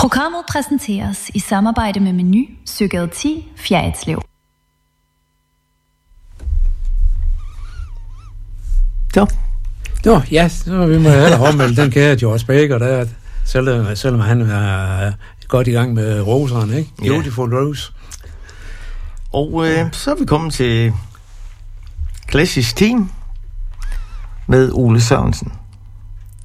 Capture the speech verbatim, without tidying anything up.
Programmet præsenteres i samarbejde med Meny, Søgade ti, Fjerritslev. Så. Nå, ja, så vi må heller håndmelde den kære George Baker, der, selvom, selvom han er godt i gang med roserne, ikke? Ja. Beautiful Rose. Og øh, så er vi kommet til Klassisk Team med Ole Sørensen.